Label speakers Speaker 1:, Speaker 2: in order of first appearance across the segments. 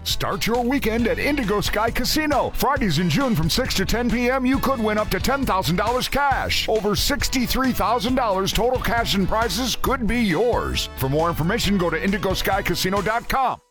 Speaker 1: Start your weekend at Indigo Sky Casino. Fridays in June from 6 to 10 p.m., you could win up to $10,000 cash. Over $63,000 total cash and prizes could be yours. For more information, go to IndigoSkyCasino.com.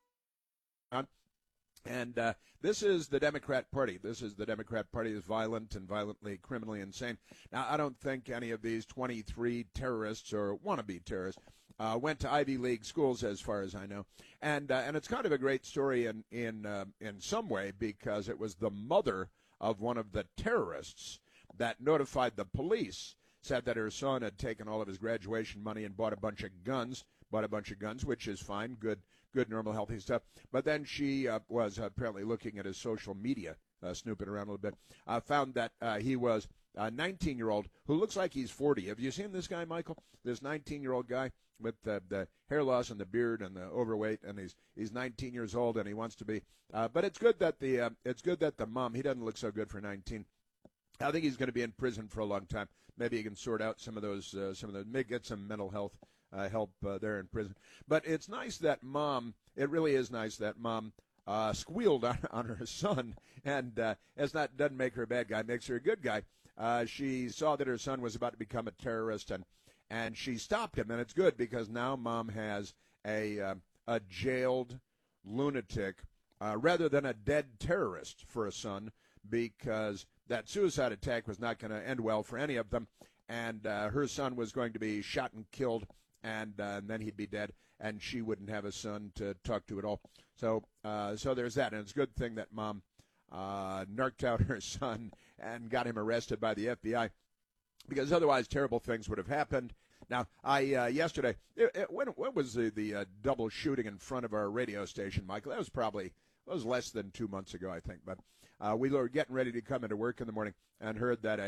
Speaker 2: And this is the Democrat Party. This is the Democrat Party is violent and violently, criminally insane. Now, I don't think any of these 23 terrorists or wannabe terrorists went to Ivy League schools, as far as I know. And it's kind of a great story in some way, because it was the mother of one of the terrorists that notified the police, said that her son had taken all of his graduation money and bought a bunch of guns, which is fine, good, normal, healthy stuff. But then she was apparently looking at his social media, snooping around a little bit, found that he was a 19-year-old who looks like he's 40. Have you seen this guy, Michael? This 19-year-old guy with the hair loss and the beard and the overweight, and he's 19 years old and he wants to be. But it's good that the mom, he doesn't look so good for 19. I think he's going to be in prison for a long time. Maybe he can sort out some of those, maybe get some mental health help there in prison. But it's nice that mom, it really is nice that mom squealed on her son, and doesn't make her a bad guy, makes her a good guy. She saw that her son was about to become a terrorist, and she stopped him, and it's good because now mom has a jailed lunatic rather than a dead terrorist for a son, because that suicide attack was not going to end well for any of them, and her son was going to be shot and killed, and then he'd be dead, and she wouldn't have a son to talk to at all. So there's that, and it's a good thing that mom narked out her son and got him arrested by the FBI, because otherwise terrible things would have happened. Now, yesterday, when was the double shooting in front of our radio station, Michael? That was less than 2 months ago, I think. But we were getting ready to come into work in the morning and heard that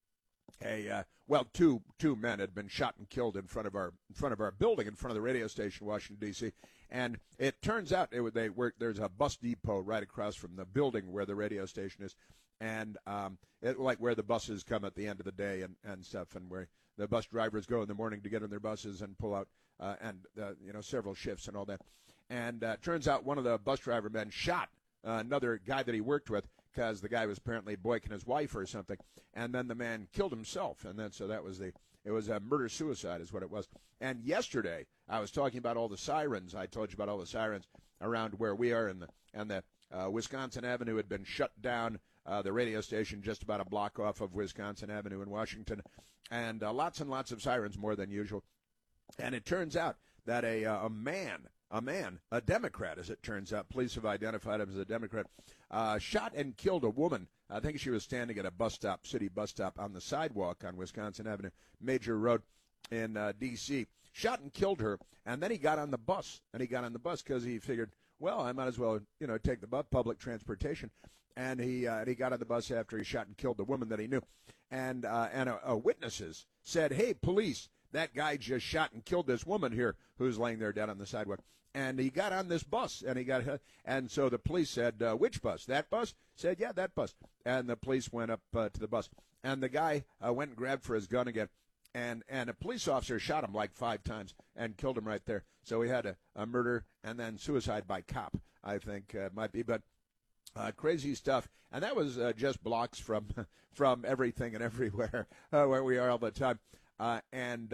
Speaker 2: two men had been shot and killed in front of our building, in front of the radio station, Washington, D.C. And it turns out there's a bus depot right across from the building where the radio station is, and like where the buses come at the end of the day and stuff, and where the bus drivers go in the morning to get on their buses and pull out several shifts and all that. And turns out one of the bus driver men shot another guy that he worked with, because the guy was apparently boycotting his wife or something, and then the man killed himself, and then so that was it was a murder-suicide is what it was. And yesterday I was talking about all the sirens. I told you about all the sirens around where we are, and the Wisconsin Avenue had been shut down, the radio station just about a block off of Wisconsin Avenue in Washington, and lots and lots of sirens, more than usual. And it turns out that a Democrat, as it turns out, police have identified him as a Democrat, shot and killed a woman. I think she was standing at a city bus stop on the sidewalk on Wisconsin Avenue, major road in D.C. Shot and killed her, and then he got on the bus. Because he figured, well, I might as well, take the public transportation. And he got on the bus after he shot and killed the woman that he knew. And witnesses said, hey, police, that guy just shot and killed this woman here who's laying there dead on the sidewalk. And he got on this bus, and so the police said, which bus? That bus? Said, yeah, that bus. And the police went up to the bus. And the guy went and grabbed for his gun again. And a police officer shot him like 5 times and killed him right there. So we had a murder and then suicide by cop, I think might be. But crazy stuff. And that was just blocks from everything and everywhere where we are all the time. And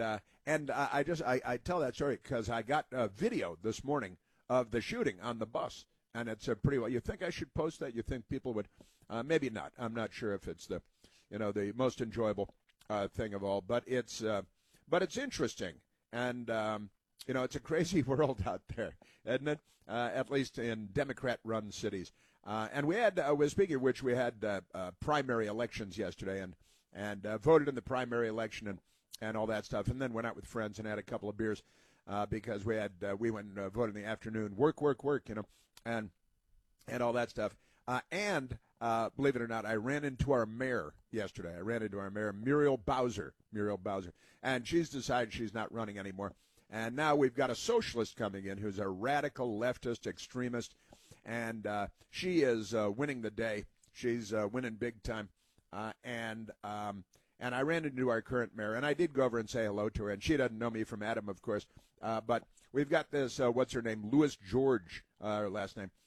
Speaker 2: I tell that story because I got a video this morning of the shooting on the bus, and it's a pretty well. You think I should post that? You think people would? Maybe not. I'm not sure if it's the most enjoyable thing of all, but it's interesting, and it's a crazy world out there, isn't it? At least in Democrat-run cities. And we had, speaking of which, we had primary elections yesterday, and voted in the primary election and all that stuff, and then went out with friends and had a couple of beers because we went and voted in the afternoon, work, and all that stuff. And believe it or not, I ran into our mayor yesterday. Muriel Bowser, and she's decided she's not running anymore. And now we've got a socialist coming in who's a radical leftist extremist, and she is winning the day. She's winning big time, and I ran into our current mayor, and I did go over and say hello to her, and she doesn't know me from Adam, of course, but we've got this, what's her name, Louis George, her last name,